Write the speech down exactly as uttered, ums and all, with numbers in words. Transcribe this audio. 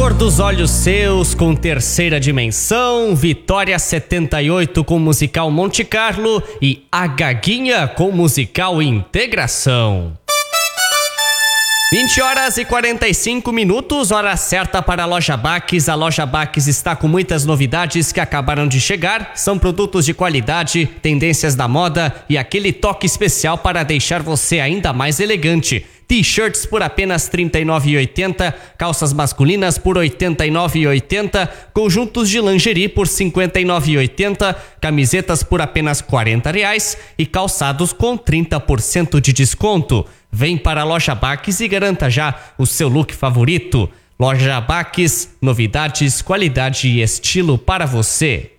Cor dos Olhos Seus com Terceira Dimensão, Vitória setenta e oito com musical Monte Carlo e A Gaguinha com musical Integração. vinte horas e quarenta e cinco minutos, hora certa para a Loja Baques. A Loja Baques está com muitas novidades que acabaram de chegar. São produtos de qualidade, tendências da moda e aquele toque especial para deixar você ainda mais elegante. T-shirts por apenas trinta e nove reais e oitenta centavos, calças masculinas por oitenta e nove reais e oitenta centavos, conjuntos de lingerie por cinquenta e nove reais e oitenta centavos, camisetas por apenas quarenta reais e calçados com trinta por cento de desconto. Vem para a Loja Baques e garanta já o seu look favorito. Loja Baques, novidades, qualidade e estilo para você.